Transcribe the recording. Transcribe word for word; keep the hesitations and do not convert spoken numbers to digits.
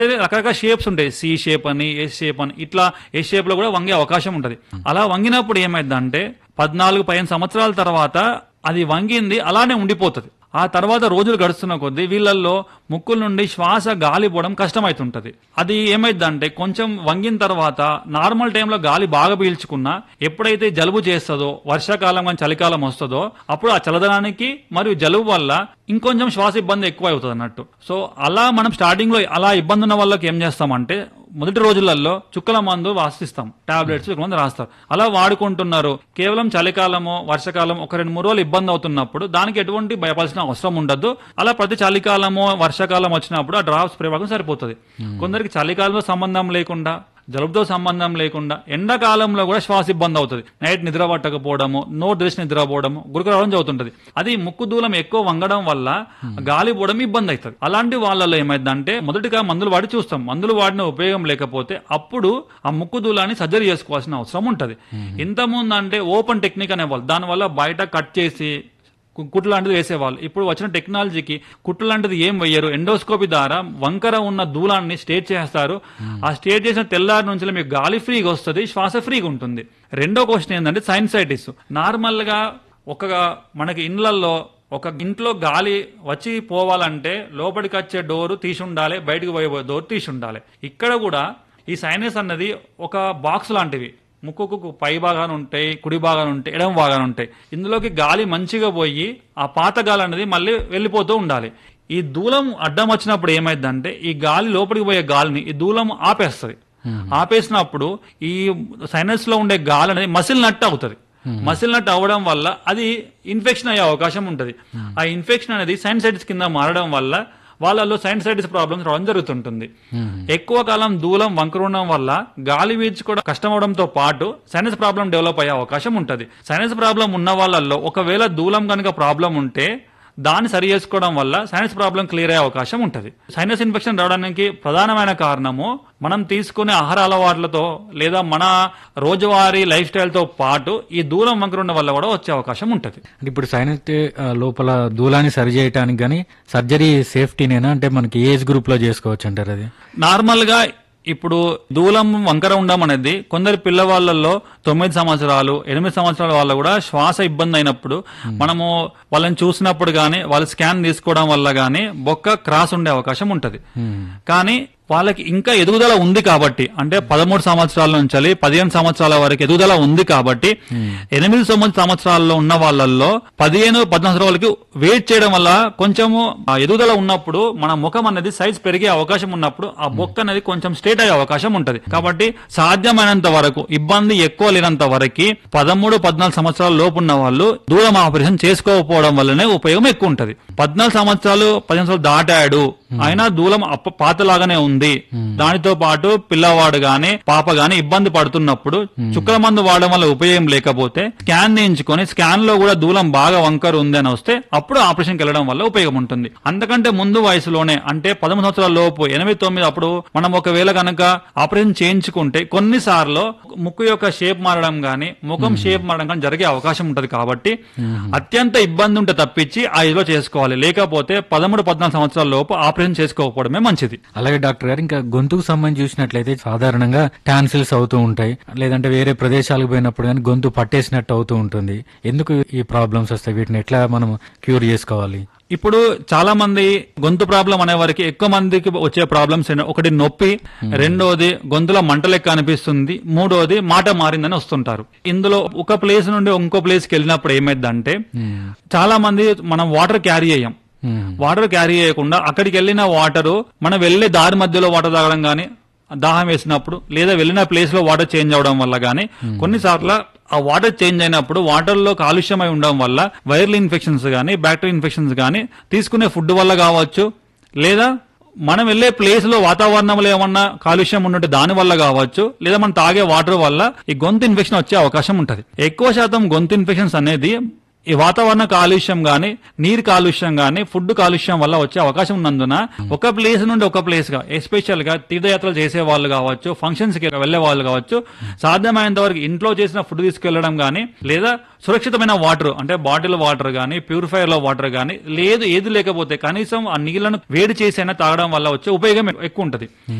రకరకాల షేప్స్ ఉంటాయి, C shape అని, ఎస్ షేప్ అని, ఇట్లా ఎస్ షేప్ లో కూడా వంగే అవకాశం ఉంటది. అలా వంగినప్పుడు ఏమైందంటే పద్నాలుగు పదిహేను సంవత్సరాల తర్వాత అది వంగింది అలానే ఉండిపోతుంది. ఆ తర్వాత రోజులు గడుస్తున్న కొద్దీ వీళ్ళల్లో ముక్కుల నుండి శ్వాస గాలి పోవడం కష్టమైతుంటది. అది ఏమైందంటే కొంచెం వంగిన తర్వాత నార్మల్ టైంలో గాలి బాగా పీల్చుకున్నా ఎప్పుడైతే జలుబు చేస్తుందో, వర్షాకాలం కానీ చలికాలం వస్తుందో అప్పుడు ఆ చల్లదనానికి మరియు జలుబు వల్ల ఇంకొంచెం శ్వాస ఇబ్బంది ఎక్కువ అవుతుంది అన్నట్టు. సో అలా మనం స్టార్టింగ్ లో అలా ఇబ్బంది ఉన్న వాళ్ళకి ఏం చేస్తామంటే మొదటి రోజులలో చుక్కల మందు వాసిస్తాం, టాబ్లెట్స్ మంది రాస్తారు. అలా వాడుకుంటున్నారు. కేవలం చలికాలమో వర్షాకాలం ఒక రెండు మూడు రోజులు ఇబ్బంది అవుతున్నప్పుడు దానికి ఎటువంటి భయపడాల్సిన అవసరం ఉండదు. అలా ప్రతి చలికాలమో వర్షాకాలం వచ్చినప్పుడు ఆ డ్రాప్స్ స్ప్రే వాడడం సరిపోతుంది. కొందరికి చలికాలంలో సంబంధం లేకుండా, జలుబుతో సంబంధం లేకుండా ఎండాకాలంలో కూడా శ్వాస ఇబ్బంది అవుతుంది. నైట్ నిద్ర పట్టకపోవడము, నోట్ తెలిసి నిద్రపోవడము, గురక రావడం జరుగుతుంటది. అది ముక్కు దూలం ఎక్కువ వంగడం వల్ల గాలి పోవడం ఇబ్బంది అవుతుంది. అలాంటి వాళ్ళలో ఏమైందంటే మొదటిగా మందులు వాడి చూస్తాం. మందులు వాడిన ఉపయోగం లేకపోతే అప్పుడు ఆ ముక్కు దూలాన్ని సర్జరీ చేసుకోవాల్సిన అవసరం ఉంటది. ఇంతకుముందు అంటే ఓపెన్ టెక్నిక్ అనేవాళ్ళు, దానివల్ల బయట కట్ చేసి కుట్లు లాంటిది వేసేవాళ్ళు. ఇప్పుడు వచ్చిన టెక్నాలజీకి కుట్లు లాంటిది ఏం వెయ్యరు. ఎండోస్కోపీ ద్వారా వంకర ఉన్న దూలాన్ని స్టేట్ చేస్తారు. ఆ స్టేట్ చేసిన తెల్లారి నుంచి మీకు గాలి ఫ్రీగా వస్తుంది, శ్వాస ఫ్రీగా ఉంటుంది. రెండో క్వశ్చన్ ఏంటంటే సైనసైటిస్. నార్మల్ గా ఒక మనకి ఇండ్లలో ఒక ఇంట్లో గాలి వచ్చి పోవాలంటే లోపలికి వచ్చే డోరు తీసి ఉండాలి, బయటకు పోయే డోర్ తీసి ఉండాలి. ఇక్కడ కూడా ఈ సైనస్ అన్నది ఒక బాక్స్ లాంటివి. ముక్కుకు పై భాగాలు ఉంటాయి, కుడి భాగాలు ఉంటాయి, ఎడమ భాగాలు ఉంటాయి. ఇందులోకి గాలి మంచిగా పోయి ఆ పాత గాలి అనేది మళ్ళీ వెళ్ళిపోతూ ఉండాలి. ఈ దూలం అడ్డం వచ్చినప్పుడు ఏమైందంటే ఈ గాలి లోపలికి పోయే గాలిని ఈ దూలం ఆపేస్తుంది. ఆపేసినప్పుడు ఈ సైనస్ లో ఉండే గాలి అనేది మసిల్ నట్టు అవుతుంది. మసిల్ నట్టు అవ్వడం వల్ల అది ఇన్ఫెక్షన్ అయ్యే అవకాశం ఉంటుంది. ఆ ఇన్ఫెక్షన్ అనేది సైనసైటిస్ కింద మారడం వల్ల వాళ్ళలో సైనసైటిస్ ప్రాబ్లమ్స్ రావడం జరుగుతుంటుంది. ఎక్కువ కాలం దూలం వంకరడం వల్ల గాలి పీల్చుకోవడం కష్టం అవడంతో పాటు సైనస్ ప్రాబ్లం డెవలప్ అయ్యే అవకాశం ఉంటుంది. సైనస్ ప్రాబ్లం ఉన్న వాళ్ళల్లో ఒకవేళ దూలం కనుక ప్రాబ్లం ఉంటే దాన్ని సరి చేసుకోవడం వల్ల సైనస్ ప్రాబ్లం క్లియర్ అయ్యే అవకాశం ఉంటుంది. సైనస్ ఇన్ఫెక్షన్ రావడానికి ప్రధానమైన కారణము మనం తీసుకునే ఆహార అలవాట్లతో లేదా మన రోజువారీ లైఫ్ స్టైల్ తో పాటు ఈ దూలం వంకరుండడం వల్ల కూడా వచ్చే అవకాశం ఉంటుంది. ఇప్పుడు సైనస్ లోపల దూలాన్ని సరి చేయడానికి గానీ సర్జరీ సేఫ్టీనేనా, అంటే మనకి ఏజ్ గ్రూప్ లో చేసుకోవచ్చు అంటారు? అది నార్మల్ గా ఇప్పుడు దూలం వంకర ఉండడం అనేది కొందరు పిల్లవాళ్లలో తొమ్మిది సంవత్సరాలు ఎనిమిది సంవత్సరాల వాళ్ళ కూడా శ్వాస ఇబ్బంది అయినప్పుడు మనము వాళ్ళని చూసినప్పుడు గానీ వాళ్ళ స్కాన్ తీసుకోవడం వల్ల గానీ బొక్క క్రాస్ ఉండే అవకాశం ఉంటది. కానీ వాళ్ళకి ఇంకా ఎదుగుదల ఉంది కాబట్టి, అంటే పదమూడు సంవత్సరాల నుంచి పదిహేను సంవత్సరాల వరకు ఎదుగుదల ఉంది కాబట్టి ఎనిమిది తొమ్మిది సంవత్సరాల్లో ఉన్న వాళ్ళల్లో పదిహేను పద్నాలుగు వాళ్ళకి వెయిట్ చేయడం వల్ల కొంచెము ఎదుగుదల ఉన్నప్పుడు మన ముఖం అనేది సైజ్ పెరిగే అవకాశం ఉన్నప్పుడు ఆ బొక్క అనేది కొంచెం స్ట్రేట్ అయ్యే అవకాశం ఉంటది. కాబట్టి సాధ్యమైనంత వరకు ఇబ్బంది ఎక్కువ లేనంత వరకు పదమూడు పద్నాలుగు సంవత్సరాల లోపు ఉన్న వాళ్ళు దూరం ఆపరేషన్ చేసుకోకపోవడం వల్లనే ఉపయోగం ఎక్కువ ఉంటది. పద్నాలుగు సంవత్సరాలు పదిహేను సంవత్సరాలు దాటాడు అయినా దూలం పాతలాగానే ఉంది, దానితో పాటు పిల్లవాడు గాని పాప గాని ఇబ్బంది పడుతున్నప్పుడు చుక్కల మందు వాడడం వల్ల ఉపయోగం లేకపోతే స్కాన్ చేయించుకొని స్కాన్ లో కూడా దూలం బాగా వంకర ఉంది అని వస్తే అప్పుడు ఆపరేషన్కి వెళ్ళడం వల్ల ఉపయోగం ఉంటుంది. అంతకంటే ముందు వయసులోనే అంటే పదమూడు సంవత్సరాల లోపు ఎనిమిది తొమ్మిది అప్పుడు మనం ఒకవేళ కనుక ఆపరేషన్ చేయించుకుంటే కొన్నిసార్లు ముక్కు యొక్క షేప్ మారడం గాని ముఖం షేప్ మారడం కానీ జరిగే అవకాశం ఉంటది. కాబట్టి అత్యంత ఇబ్బంది ఉంటే తప్పించి ఆ ఇదిలో చేసుకోవాలి, లేకపోతే పదమూడు పద్నాలుగు సంవత్సరాల లోపు ఆపరేషన్ చేసుకోకపోవడమే మంచిది. అలాగే డాక్టర్ గారు ఇంకా గొంతుకు సంబంధించి చూసినట్లయితే సాధారణంగా టాన్సిల్స్ అవుతూ ఉంటాయి, లేదంటే వేరే ప్రదేశాలకు పోయినప్పుడు కానీ గొంతు పట్టేసినట్టు అవుతూ ఉంటుంది. ఎందుకు ఈ ప్రాబ్లమ్స్ వస్తాయి? వీటిని ఎట్లా మనం క్యూర్ చేసుకోవాలి? ఇప్పుడు చాలా మంది గొంతు ప్రాబ్లం అనే వారికి ఎక్కువ మందికి వచ్చే ప్రాబ్లమ్స్ ఒకటి నొప్పి, రెండోది గొంతులో మంట లెక్క అనిపిస్తుంది, మూడోది మాట మారిందని వస్తుంటారు. ఇందులో ఒక ప్లేస్ నుండి ఇంకో ప్లేస్ కి వెళ్ళినప్పుడు ఏమైందంటే చాలా మంది మనం వాటర్ క్యారీ చేయం. వాటర్ క్యారీ చేయకుండా అక్కడికి వెళ్ళిన వాటర్ మనం వెళ్లే దారి మధ్యలో వాటర్ తాగడం గానీ, దాహం వేసినప్పుడు లేదా వెళ్ళిన ప్లేస్ లో వాటర్ చేంజ్ అవడం వల్ల గానీ కొన్నిసార్లు ఆ వాటర్ చేంజ్ అయినప్పుడు వాటర్ లో కాలుష్యమై ఉండడం వల్ల వైరల్ ఇన్ఫెక్షన్స్ గానీ బ్యాక్టీరియల్ ఇన్ఫెక్షన్స్ గానీ తీసుకునే ఫుడ్ వల్ల కావచ్చు, లేదా మనం వెళ్లే ప్లేస్ లో వాతావరణంలో ఏమన్నా కాలుష్యం ఉన్నట్టు దాని వల్ల కావచ్చు, లేదా మనం తాగే వాటర్ వల్ల ఈ గొంతు ఇన్ఫెక్షన్ వచ్చే అవకాశం ఉంటది. ఎక్కువ శాతం గొంతు ఇన్ఫెక్షన్స్ అనేది ఈ వాతావరణ కాలుష్యం గాని, నీరు కాలుష్యం గాని, ఫుడ్ కాలుష్యం వల్ల వచ్చే అవకాశం ఉన్నందున ఒక ప్లేస్ నుండి ఒక ప్లేస్ గా ఎస్పెషల్ గా తీర్థయాత్రలు చేసే వాళ్ళు కావచ్చు, ఫంక్షన్స్ కి వెళ్లే వాళ్ళు కావచ్చు, సాధ్యమైనంత వరకు ఇంట్లో చేసిన ఫుడ్ తీసుకెళ్లడం గాని, లేదా సురక్షితమైన వాటర్ అంటే బాటిల్ వాటర్ గాని, ప్యూరిఫైర్ లో వాటర్ గాని, లేదు ఏది లేకపోతే కనీసం ఆ నీళ్లను వేడి చేసైనా తాగడం వల్ల వచ్చే ఉపయోగం ఎక్కువ ఉంటది.